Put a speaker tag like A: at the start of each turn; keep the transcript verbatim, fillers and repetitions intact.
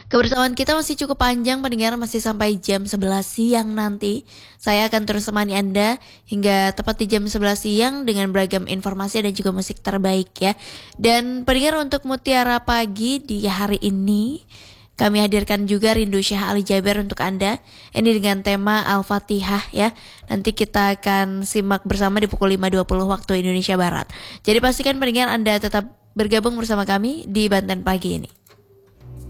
A: Kebersamaan kita masih cukup panjang pendengar, masih sampai jam sebelas siang nanti. Saya akan terus temani Anda hingga tepat di jam sebelas siang dengan beragam informasi dan juga musik terbaik ya. Dan pendengar, untuk Mutiara Pagi di hari ini kami hadirkan juga Rindu Syekh Ali Jaber untuk Anda. Ini dengan tema Al-Fatihah ya. Nanti kita akan simak bersama di pukul lima dua puluh waktu Indonesia Barat. Jadi pastikan pendengar Anda tetap bergabung bersama kami di Banten Pagi ini.